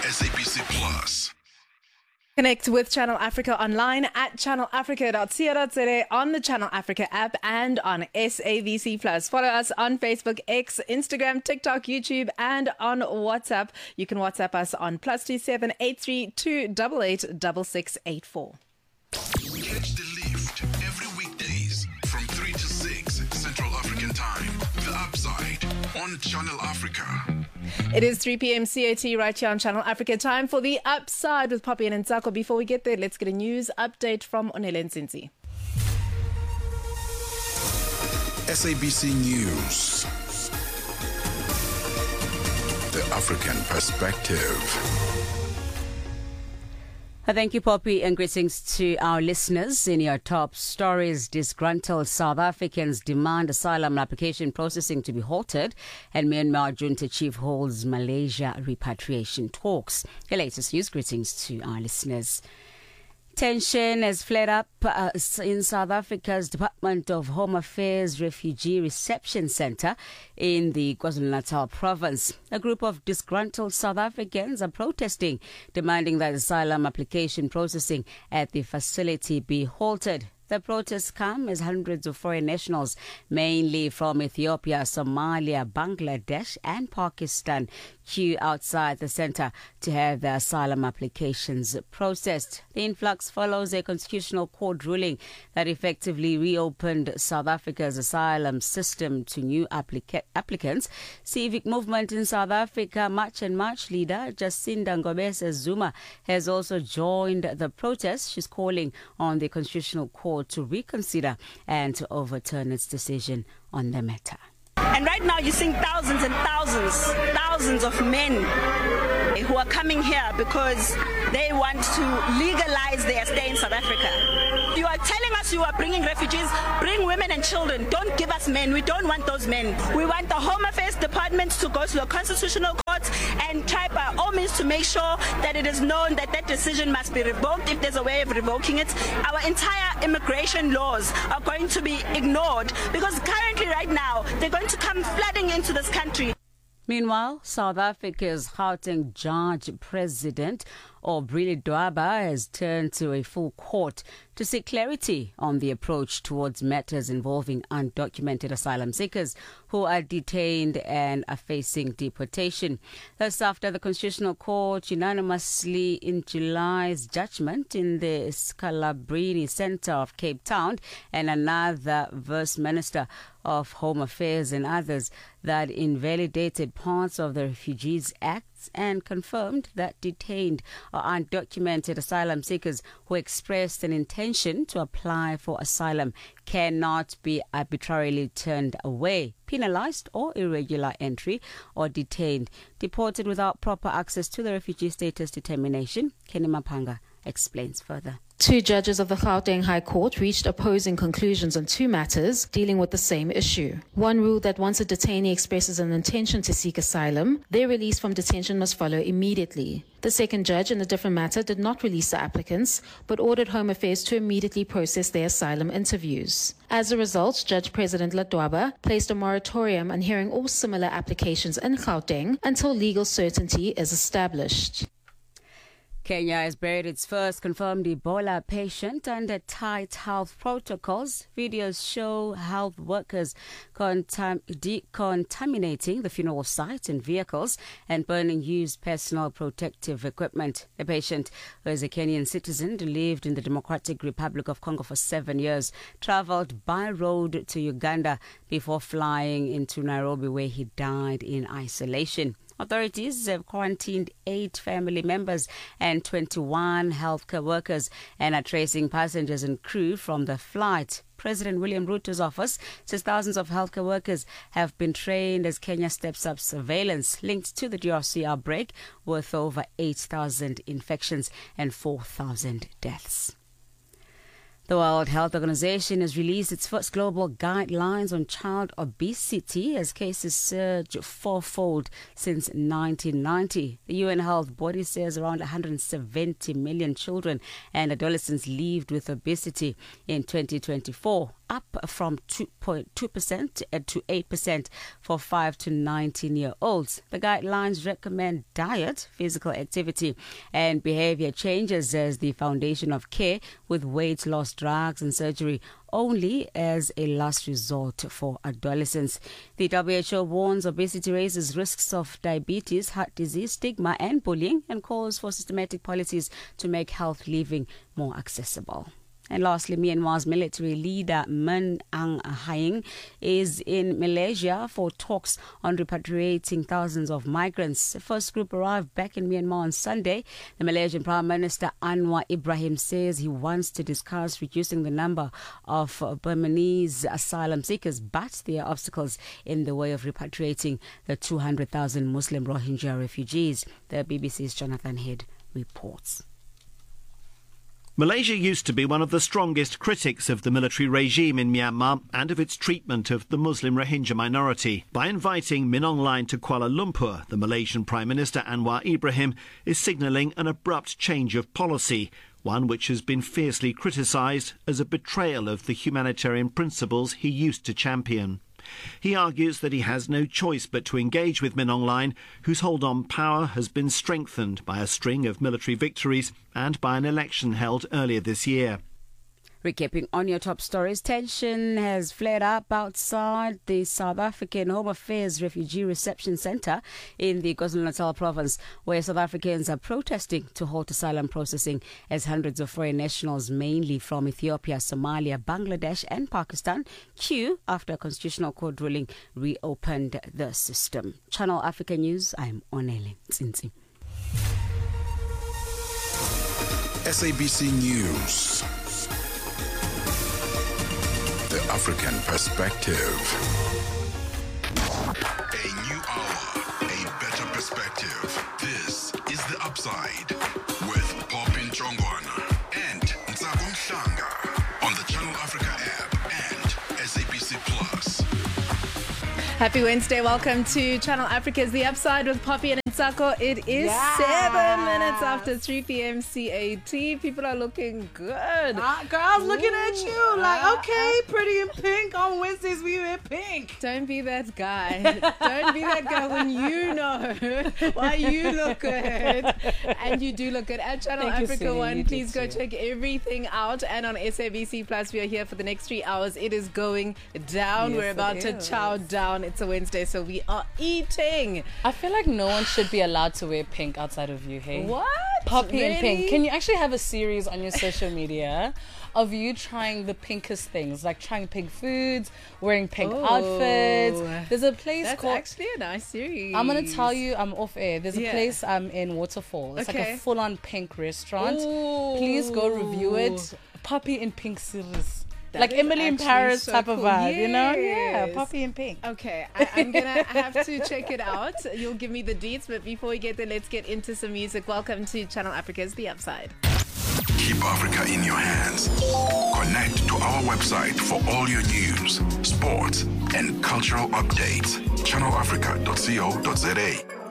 SABC Plus. Connect with Channel Africa online at channelafrica.co.za, on the Channel Africa app and on SABC Plus. Follow us on Facebook, X, Instagram, TikTok, YouTube and on WhatsApp. You can WhatsApp us on +27 83 288 6684. Catch the lift every weekdays from 3 to 6 Central African Time. The Upside on Channel Africa. It is 3 p.m. CAT right here on Channel Africa. Time for The Upside with Poppy and Nsako. Before we get there, let's get a news update from Onele Nsinzi. SABC News. The African Perspective. Thank you, Poppy, and greetings to our listeners. In your top stories, disgruntled South Africans demand asylum application processing to be halted, and Myanmar junta chief holds Malaysia repatriation talks. The latest news, greetings to our listeners. Tension has flared up in South Africa's Department of Home Affairs Refugee Reception Centre in the KwaZulu-Natal province. A group of disgruntled South Africans are protesting, demanding that asylum application processing at the facility be halted. The protests come as hundreds of foreign nationals, mainly from Ethiopia, Somalia, Bangladesh and Pakistan, queue outside the centre to have their asylum applications processed. The influx follows a constitutional court ruling that effectively reopened South Africa's asylum system to new applicants. Civic movement in South Africa, March and March leader Jacinda Ngobese Zuma has also joined the protest. She's calling on the constitutional court to reconsider and to overturn its decision on the matter. And right now you're seeing thousands and thousands of men who are coming here because they want to legalize their stay in South Africa. You are telling us you are bringing refugees, bring women and children. Don't give us men. We don't want those men. We want the Home Affairs Department to go to the Constitutional Court and try by all means to make sure that it is known that that decision must be revoked if there's a way of revoking it. Our entire immigration laws are going to be ignored because currently right now they're going to come flooding into this country. Meanwhile, South Africa's Gauteng Judge President Aubrey Dwaba has turned to a full court to seek clarity on the approach towards matters involving undocumented asylum seekers who are detained and are facing deportation. That's after the Constitutional Court unanimously in July's judgment in the Scalabrini Centre of Cape Town and another Vice Minister of Home Affairs and others that invalidated parts of the Refugees Act and confirmed that detained or undocumented asylum seekers who expressed an intention to apply for asylum cannot be arbitrarily turned away, penalized or irregular entry or detained, deported without proper access to the refugee status determination. Kenny Mapanga explains further. Two judges of the Gauteng High Court reached opposing conclusions on two matters dealing with the same issue. One ruled that once a detainee expresses an intention to seek asylum, their release from detention must follow immediately. The second judge in a different matter did not release the applicants, but ordered Home Affairs to immediately process their asylum interviews. As a result, Judge President Ladwaba placed a moratorium on hearing all similar applications in Gauteng until legal certainty is established. Kenya has buried its first confirmed Ebola patient under tight health protocols. Videos show health workers decontaminating the funeral site and vehicles and burning used personal protective equipment. The patient, who is a Kenyan citizen, lived in the Democratic Republic of Congo for 7 years, travelled by road to Uganda before flying into Nairobi, where he died in isolation. Authorities have quarantined 8 family members and 21 healthcare workers and are tracing passengers and crew from the flight. President William Ruto's office says thousands of healthcare workers have been trained as Kenya steps up surveillance linked to the DRC outbreak, with over 8,000 infections and 4,000 deaths. The World Health Organization has released its first global guidelines on child obesity as cases surge fourfold since 1990. The UN Health Body says around 170 million children and adolescents lived with obesity in 2024, up from 2.2% to 8% for 5 to 19-year-olds. The guidelines recommend diet, physical activity, and behavior changes as the foundation of care, with weight loss, drugs, and surgery only as a last resort for adolescents. The WHO warns obesity raises risks of diabetes, heart disease, stigma, and bullying, and calls for systematic policies to make health living more accessible. And lastly, Myanmar's military leader Min Aung Hlaing is in Malaysia for talks on repatriating thousands of migrants. The first group arrived back in Myanmar on Sunday. The Malaysian Prime Minister Anwar Ibrahim says he wants to discuss reducing the number of Burmese asylum seekers, but there are obstacles in the way of repatriating the 200,000 Muslim Rohingya refugees. The BBC's Jonathan Head reports. Malaysia used to be one of the strongest critics of the military regime in Myanmar and of its treatment of the Muslim Rohingya minority. By inviting Min Aung Hlaing to Kuala Lumpur, the Malaysian Prime Minister Anwar Ibrahim is signalling an abrupt change of policy, one which has been fiercely criticised as a betrayal of the humanitarian principles he used to champion. He argues that he has no choice but to engage with Min Aung Hlaing, whose hold on power has been strengthened by a string of military victories and by an election held earlier this year. Recapping on your top stories, tension has flared up outside the South African Home Affairs Refugee Reception Centre in the KwaZulu-Natal province, where South Africans are protesting to halt asylum processing as hundreds of foreign nationals, mainly from Ethiopia, Somalia, Bangladesh and Pakistan, queue after a constitutional court ruling reopened the system. Channel Africa News, I'm Onele Tsinzi. SABC News. The African perspective. A new hour, a better perspective. This is The Upside with Popin Chongwana and Ntsako Mhlanga on the Channel Africa app and SABC Plus. Happy Wednesday. Welcome to Channel Africa's The Upside with Poppy and Ntsako. It is 7 minutes after 3 p.m. CAT. People are looking good. Girls looking at you like, okay, pretty in pink. On Wednesdays, we wear pink. Don't be that guy. Don't be that guy when you know why you look good. And you do look good. At Channel Thank you, Africa Sue. 1, You please did go too. check everything out. And on SABC Plus, we are here for the next 3 hours. It is going down. Yes, We're about it to is. chow down. It's a Wednesday, so we are eating. I feel like no one should be allowed to wear pink outside of you, hey? What? Poppy and Really? pink. Can you actually have a series on your social media of you trying the pinkest things, like trying pink foods, wearing pink outfits? There's a place That's called... actually a nice series. I'm going to tell you, I'm off air. There's a Yeah. place in Waterfall. It's like Okay. a full-on pink restaurant. Ooh. Please go review it. Poppy and pink series. That Like is Emily in actually Paris so type of cool. vibe, you know? Yeah, Yes. Poppy and pink. Okay, I'm gonna have to check it out. You'll give me the deets, but before we get there, let's get into some music. Welcome to Channel Africa's The Upside. Keep Africa in your hands. Connect to our website for all your news, sports, and cultural updates. ChannelAfrica.co.za.